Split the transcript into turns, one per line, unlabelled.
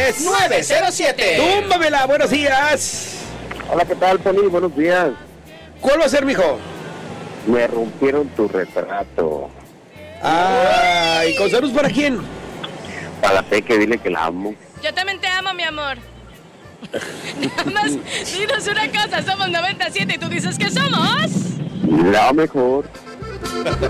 1-800-907.
Túmbamela, buenos días.
Hola, ¿qué tal, Poli? Buenos días.
¿Cuál va a ser, mijo?
Me rompieron tu retrato.
Ay, ¿con saludos para quién?
Para la Peque, dile que la amo.
Yo también te amo, mi amor. Nada más, dinos una cosa, somos 97 y tú dices que somos...
La mejor.